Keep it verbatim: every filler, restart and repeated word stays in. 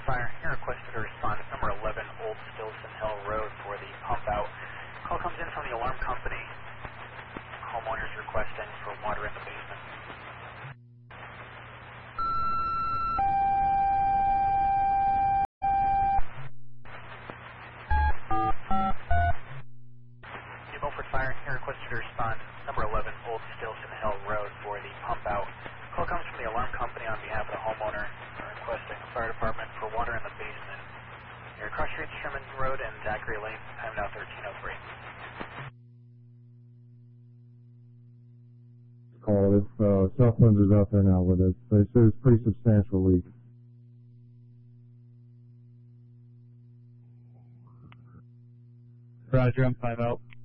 Fire. You're requested to respond to number eleven Old Stilson Hill Road for the pump out. Call comes in from the alarm company. Homeowners requesting for water in the basement. New Milford Fire. You're requested to respond to number eleven Old Stilson Hill Road for the pump out. Call comes from the alarm company on behalf of the homeowner requesting the fire department for water in the basement. You're across Street, Sherman Road and Zachary Lane. Time now thirteen oh three. Call if uh, Southlands is out there now with us. They say it's a pretty substantial leak. Roger, I'm five out.